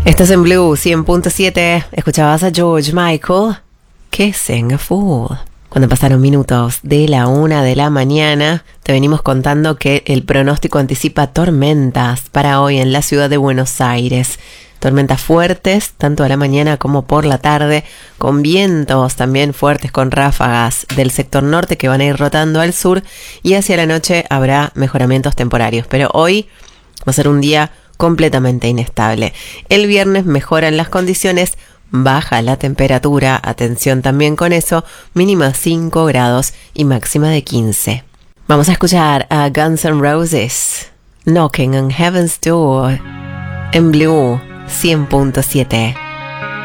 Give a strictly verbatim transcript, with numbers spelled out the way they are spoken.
Estás en Blue cien punto siete. Escuchabas a George Michael, Kissing a Fool. Cuando pasaron minutos de la una de la mañana, te venimos contando que el pronóstico anticipa tormentas para hoy en la ciudad de Buenos Aires. Tormentas fuertes, tanto a la mañana como por la tarde, con vientos también fuertes con ráfagas del sector norte que van a ir rotando al sur, y hacia la noche habrá mejoramientos temporarios. Pero hoy va a ser un día completamente inestable. El viernes mejoran las condiciones, baja la temperatura, atención también con eso, mínima cinco grados y máxima de quince. Vamos a escuchar a Guns N' Roses, Knocking on Heaven's Door, en Blue cien punto siete.